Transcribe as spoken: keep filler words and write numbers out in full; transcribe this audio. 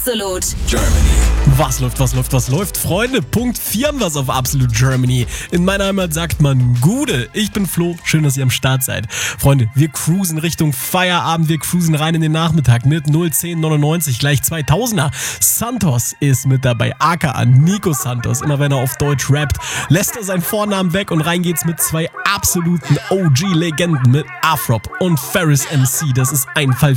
Absolut Germany. Was läuft, was läuft, was läuft? Freunde, Punkt vier haben wir's auf Absolute Germany. In meiner Heimat sagt man Gude. Ich bin Flo, schön, dass ihr am Start seid. Freunde, wir cruisen Richtung Feierabend, wir cruisen rein in den Nachmittag mit null zehn neunundneunzig, gleich zweitausender. Santos ist mit dabei, aka Nico Santos. Immer wenn er auf Deutsch rappt, lässt er seinen Vornamen weg und rein geht's mit zwei absoluten O G-Legenden mit Afrop und Ferris M C. Das ist ein Fall